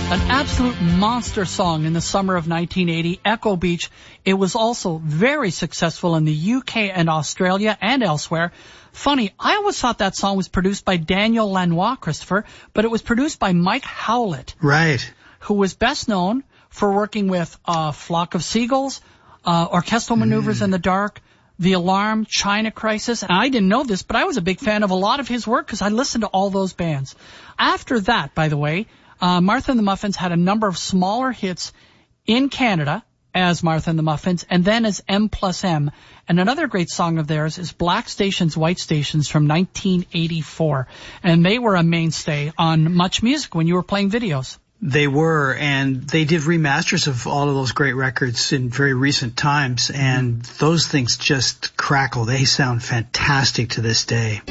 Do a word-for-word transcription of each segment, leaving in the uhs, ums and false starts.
An absolute monster song in the summer of nineteen eighty, Echo Beach. It was also very successful in the U K and Australia and elsewhere. Funny, I always thought that song was produced by Daniel Lanois, Christopher, but it was produced by Mike Howlett. Right. Who was best known for working with uh, Flock of Seagulls, uh, Orchestral Maneuvers mm. in the Dark, The Alarm, China Crisis. And I didn't know this, but I was a big fan of a lot of his work because I listened to all those bands. After that, by the way, Uh, Martha and the Muffins had a number of smaller hits in Canada as Martha and the Muffins, and then as M plus M. And another great song of theirs is Black Stations, White Stations from nineteen eighty-four. And they were a mainstay on Much Music when you were playing videos. They were, and they did remasters of all of those great records in very recent times, and those things just crackle. They sound fantastic to this day.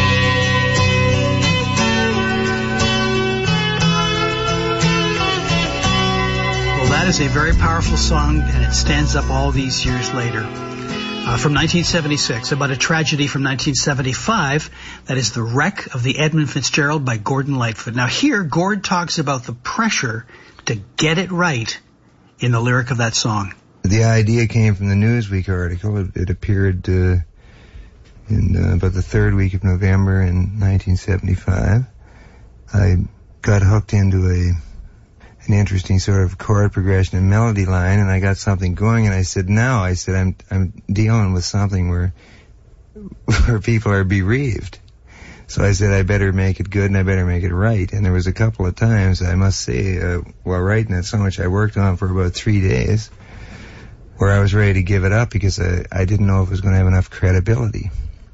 That is a very powerful song, and it stands up all these years later. Uh, from nineteen seventy-six, about a tragedy from nineteen seventy-five, that is The Wreck of the Edmund Fitzgerald by Gordon Lightfoot. Now here, Gord talks about the pressure to get it right in the lyric of that song. The idea came from the Newsweek article. It, it appeared uh, in uh, about the third week of November in nineteen seventy-five. I got hooked into a an interesting sort of chord progression and melody line, and I got something going, and I said, now, I said, I'm I'm dealing with something where where people are bereaved. So I said, I better make it good, and I better make it right. And there was a couple of times, I must say, uh, while writing it so much, I worked on for about three days, where I was ready to give it up because I, I didn't know if it was going to have enough credibility.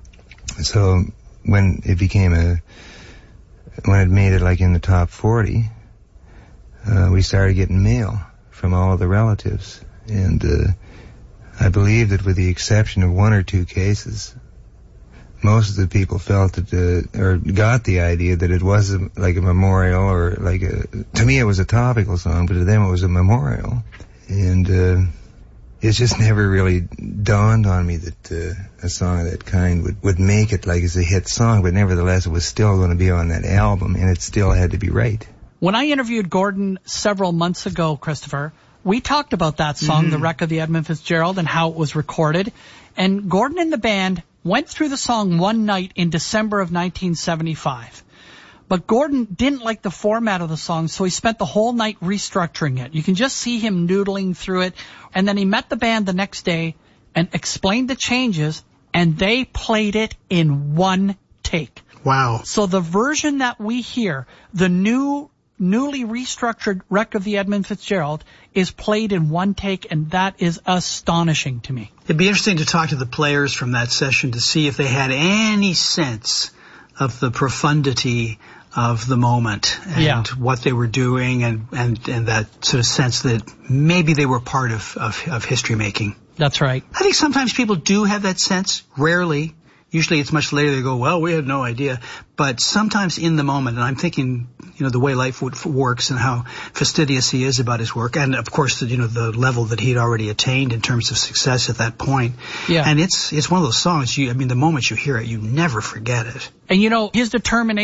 So when it became a, when it made it like in the top forty, Uh, we started getting mail from all of the relatives, and uh, I believe that with the exception of one or two cases, most of the people felt that, uh, or got the idea that it was a, like a memorial, or like a, to me it was a topical song, but to them it was a memorial. And uh, it's just never really dawned on me that uh, a song of that kind would, would make it like as a hit song, but nevertheless it was still going to be on that album, and it still had to be right. When I interviewed Gordon several months ago, Christopher, we talked about that song, mm-hmm. The Wreck of the Edmund Fitzgerald, and how it was recorded. And Gordon and the band went through the song one night in December of nineteen seventy-five. But Gordon didn't like the format of the song, so he spent the whole night restructuring it. You can just see him noodling through it. And then he met the band the next day and explained the changes, and they played it in one take. Wow. So the version that we hear, the new newly restructured Wreck of the Edmund Fitzgerald, is played in one take, and that is astonishing to me. It'd be interesting to talk to the players from that session to see if they had any sense of the profundity of the moment and yeah. what they were doing, and, and, and that sort of sense that maybe they were part of, of, of history making. That's right. I think sometimes people do have that sense, rarely. Usually it's much later they go, well, we had no idea. But sometimes in the moment, and I'm thinking, you know, the way Lightfoot works and how fastidious he is about his work, and of course, the, you know, the level that he'd already attained in terms of success at that point. Yeah. And it's it's one of those songs, you, I mean, the moment you hear it, you never forget it. And you know, his determination